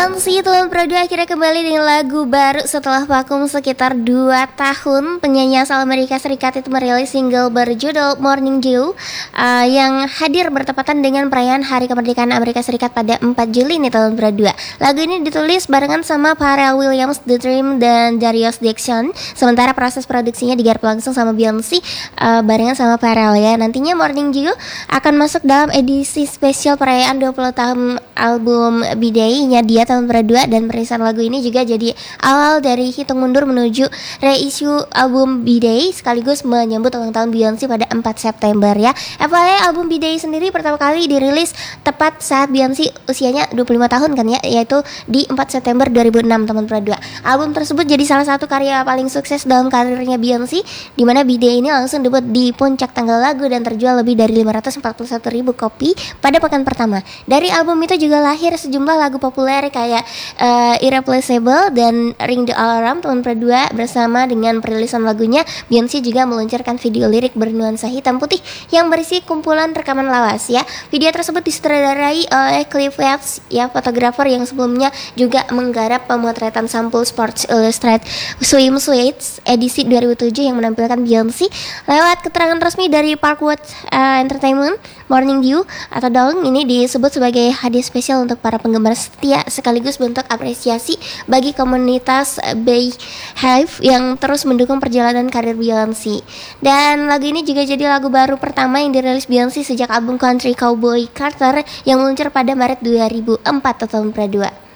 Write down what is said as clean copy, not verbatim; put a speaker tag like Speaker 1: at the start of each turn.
Speaker 1: Beyonce tahun Pro 2 akhirnya kembali dengan lagu baru setelah vakum sekitar 2 tahun. Penyanyi asal Amerika Serikat itu merilis single berjudul Morning Dew yang hadir bertepatan dengan perayaan Hari Kemerdekaan Amerika Serikat pada 4 Juli nih tahun Pro 2. Lagu ini ditulis barengan sama Pharrell Williams, The Dream, dan Darius Dixon. Sementara proses produksinya digarap langsung sama Beyonce barengan sama Pharrell ya. Nantinya Morning Dew akan masuk dalam edisi spesial perayaan 20 tahun album B-Day-nya dia tahun Pro 2, dan perilisan lagu ini juga jadi awal dari hitung mundur menuju reissue album B-Day sekaligus menyambut ulang tahun Beyonce pada 4 September ya. FYI album B-Day sendiri pertama kali dirilis tepat saat Beyonce usianya 25 tahun kan ya, yaitu di 4 September 2006 tahun Pro 2. Album tersebut jadi salah satu karya paling sukses dalam karirnya Beyonce, di mana B-Day ini langsung debut di puncak tanggal lagu dan terjual lebih dari 541.000 kopi pada pekan pertama. Dari album itu juga lahir sejumlah lagu populer kayak Irreplaceable dan Ring the Alarm tahun Pro 2. Bersama dengan perilisan lagunya, Beyonce juga meluncurkan video lirik bernuansa hitam putih yang berisi kumpulan rekaman lawas ya. Video tersebut disutradarai oleh Cliff Yates ya, fotografer yang sebelumnya juga menggarap pemotretan sampul Sports Illustrated Swimsuits edisi 2007 yang menampilkan Beyonce. Lewat keterangan resmi dari Parkwood Entertainment, Morning Dew atau Dawn ini disebut sebagai hadiah spesial untuk para penggemar setia sekaligus bentuk apresiasi bagi komunitas Beehive yang terus mendukung perjalanan karir Beyonce. Dan lagu ini juga jadi lagu baru pertama yang dirilis Beyonce sejak album Country Cowboy Carter yang meluncur pada Maret 2004 tahun Pro 2.